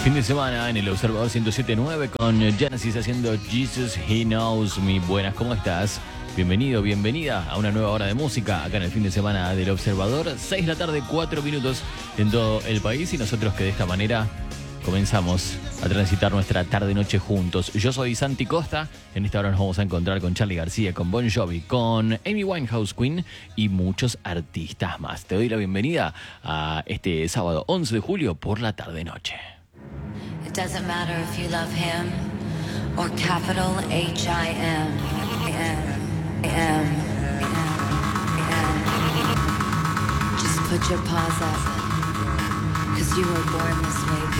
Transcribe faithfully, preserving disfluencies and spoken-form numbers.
Fin de semana en el Observador ciento siete punto nueve con Genesis haciendo Jesus He Knows Me. Buenas, ¿cómo estás? Bienvenido, bienvenida a una nueva hora de música acá en el fin de semana del Observador. seis de la tarde, cuatro minutos en todo el país y nosotros que de esta manera comenzamos a transitar nuestra tarde-noche juntos. Yo soy Santi Costa, en esta hora nos vamos a encontrar con Charly García, con Bon Jovi, con Amy Winehouse, Queen y muchos artistas más. Te doy la bienvenida a este sábado once de julio por la tarde-noche. It doesn't matter if you love him or capital H I M. M, M, M. Just put your paws up, 'cause you were born this way, baby.